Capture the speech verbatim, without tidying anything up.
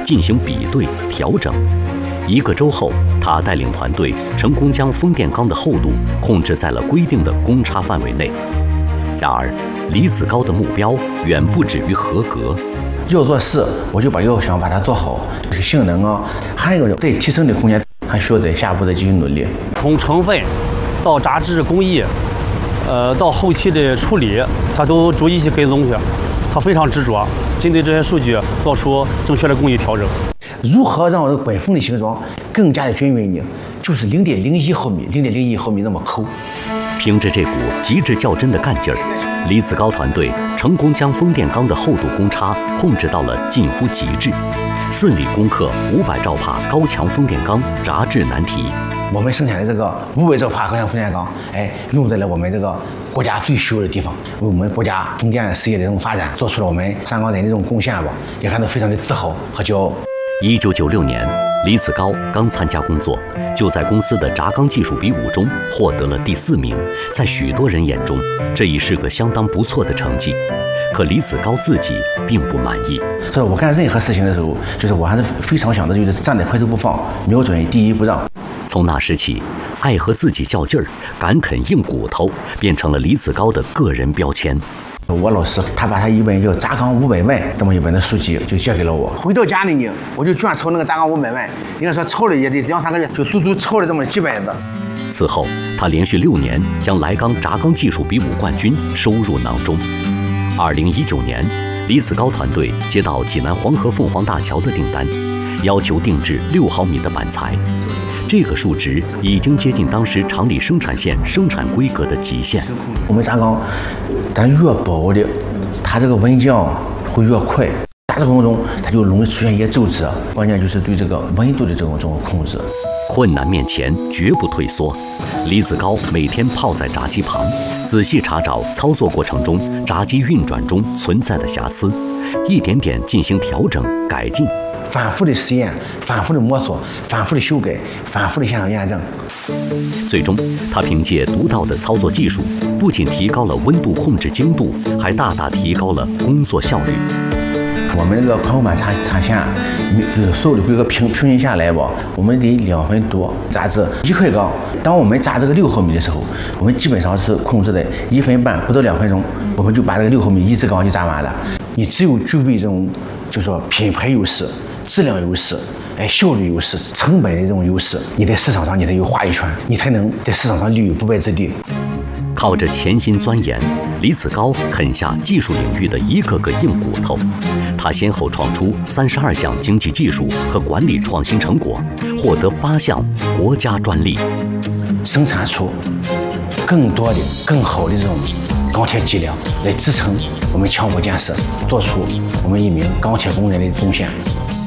进行比对调整。一个周后，他带领团队成功将风电钢的厚度控制在了规定的公差范围内。然而，李子高的目标远不止于合格。 要做事，我就把要想把它做好，这个性能啊，还有一个对提升的空间，还需要在下一步的继续努力。 从成分到榨制工艺，呃，到后期的处理，他都逐一去跟踪去。他非常执着，针对这些数据做出正确的工艺调整。 如何让这个滚缝的形状更加的均匀呢？就是零点零一毫米，零点零一毫米那么抠。 凭着这股极致较真的干劲儿，李子高团队成功将风电钢的厚度公差控制到了近乎极致，顺利攻克五百兆帕高强风电钢炸制难题。 我们生产的这个五百兆帕高强风电钢，哎，用在了我们这个国家最需要的地方，为我们国家风电事业的这种发展做出了我们上钢人的这种贡献吧，也感到非常的自豪和骄傲。 一九九六年，李子高刚参加工作，就在公司的轧钢技术比武中获得了第四名。在许多人眼中，这已是个相当不错的成绩。可李子高自己并不满意。 这我干任何事情的时候，就是我还是非常想的，就是站在排头不放，瞄准第一不让。 从那时起，爱和自己较劲儿、敢啃硬骨头，变成了李子高的个人标签。 我老师他把他一本叫《轧钢五百万》这么一本的书籍就借给了我。回到家里呢，我就卷抄那个《轧钢五百万》，应该说抄了也得两三个月，就足足抄了这么几百字。 此后，他连续六年将莱钢轧钢技术比武冠军收入囊中。二零一九年，李子高团队接到济南黄河凤凰大桥的订单，要求定制六毫米的板材。这个数值已经接近当时厂里生产线生产规格的极限。 我们轧钢，但越薄的，它这个温降会越快，加制过程中它就容易出现一些皱褶。关键就是对这个温度的这种这种控制。 困难面前绝不退缩，李子高每天泡在闸机旁，仔细查找操作过程中闸机运转中存在的瑕疵，一点点进行调整改进。 反复的实验，反复的摸索，反复的修改，反复的现场验证。 最终，他凭借独到的操作技术，不仅提高了温度控制精度，还大大提高了工作效率。 我们这个宽厚板产产线，就是所有的规格平平均下来吧，我们得两分多榨制一块钢。当我们榨这个六毫米的时候，我们基本上是控制在一分半不到两分钟，我们就把这个六毫米一支钢就榨完了。你只有具备这种，就是说品牌优势、质量优势、哎效率优势、成本的这种优势，你在市场上你才有话语权，你才能在市场上立于不败之地。 靠着潜心钻研，李子高啃下技术领域的一个个硬骨头。他先后创出三十二项经济技术和管理创新成果，获得八项国家专利， 生产出更多的、更好的这种钢铁脊梁，来支撑我们强国建设，做出我们一名钢铁工人的贡献。